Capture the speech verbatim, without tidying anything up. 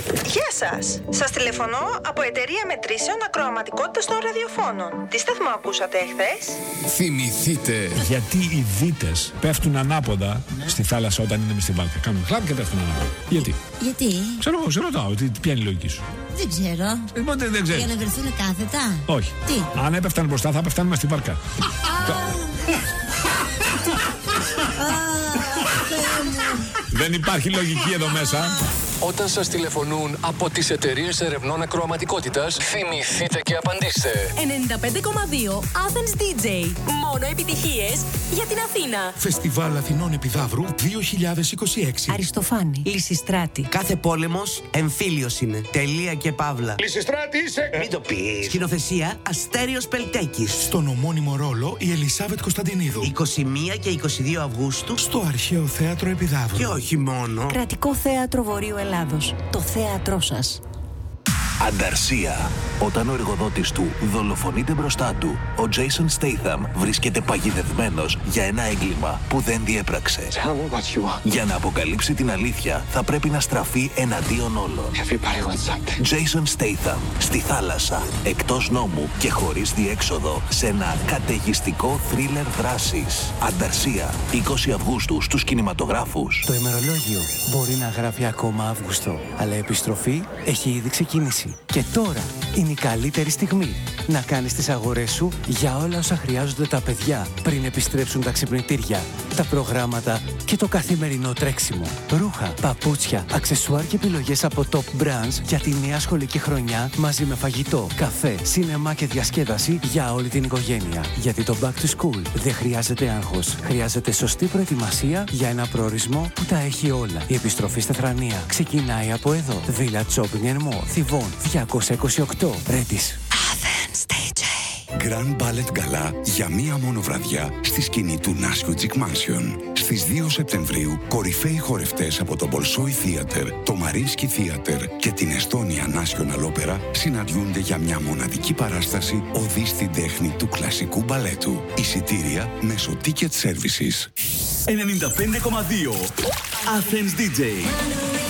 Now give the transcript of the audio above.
Γεια σας. Σας τηλεφωνώ από εταιρεία μετρήσεων ακροαματικότητας των ραδιοφώνων. Τι σταθμό ακούσατε εχθές? Θυμηθείτε. Γιατί οι δίτες πέφτουν ανάποδα στη θάλασσα όταν είναι μες στη βάρκα. Κάνουν χλαπ και πέφτουν ανάποδα. Γιατί? Γιατί? Ξέρω εγώ, σε ρωτάω. τι- Ποια είναι η λογική σου? Δεν ξέρω. Λοιπόν, δεν ξέρεις. Για να βρεθούν κάθετα. Όχι. Τι? Αν έπεφταν μπροστά, θα πέφτανε μες στη βάρκα. Δεν υπάρχει λογική εδώ μέσα. Όταν σας τηλεφωνούν από τις εταιρείες ερευνών ακροαματικότητας, θυμηθείτε και απαντήστε. ενενήντα πέντε κόμμα δύο Athens ντι τζέι. Μόνο επιτυχίες για την Αθήνα. Φεστιβάλ Αθηνών Επιδαύρου δύο χιλιάδες είκοσι έξι. Αριστοφάνη. Λυσιστράτη. Κάθε πόλεμος εμφύλιος είναι. Τελεία και παύλα. Λυσιστράτη είσαι! Μην το πεις. Σκηνοθεσία Αστέριος Πελτέκης. Στον ομώνυμο ρόλο η Ελισάβετ Κωνσταντινίδου. είκοσι μία και είκοσι δύο Αυγούστου. Στο Αρχαίο Θέατρο Επιδαύρου. Και όχι μόνο. Κρατικό Θέατρο Βορείου Ελλάδος. Το θέατρό σας. Ανταρσία. Όταν ο εργοδότης του δολοφονείται μπροστά του, ο Jason Statham βρίσκεται παγιδευμένος για ένα έγκλημα που δεν διέπραξε. Για να αποκαλύψει την αλήθεια, θα πρέπει να στραφεί εναντίον όλων. Jason Statham, στη θάλασσα, εκτός νόμου και χωρίς διέξοδο, σε ένα καταιγιστικό θρίλερ δράσης. Ανταρσία, είκοσι Αυγούστου στους κινηματογράφους. Το ημερολόγιο μπορεί να γράφει ακόμα Αύγουστο, αλλά η επιστροφή έχει ήδη ξεκινήσει. Και τώρα είναι η καλύτερη στιγμή να κάνεις τις αγορές σου για όλα όσα χρειάζονται τα παιδιά πριν επιστρέψουν τα ξυπνητήρια, τα προγράμματα και το καθημερινό τρέξιμο. Ρούχα, παπούτσια, αξεσουάρ και επιλογές από top brands για τη νέα σχολική χρονιά μαζί με φαγητό, καφέ, σινεμά και διασκέδαση για όλη την οικογένεια. Γιατί το Back to School δεν χρειάζεται άγχος. Χρειάζεται σωστή προετοιμασία για ένα προορισμό που τα έχει όλα. Η επιστροφή στα Θρανία ξεκινάει από εδώ. Villa Shopping and More, Θηβών διακόσια είκοσι οκτώ, Ρέντις. Athens ντι τζέι. Grand Ballet Gala για μία μόνο βραδιά στη σκηνή του Nashville Mansion. Στις δύο Σεπτεμβρίου, κορυφαίοι χορευτές από το Bolshoi Theater, το Mariinsky Theater και την Estonia National Opera συναντιούνται για μια μοναδική παράσταση οδή στην τέχνη του κλασικού μπαλέτου. Εισιτήρια μέσω Ticket Services. ενενήντα πέντε κόμμα δύο Athens ντι τζέι.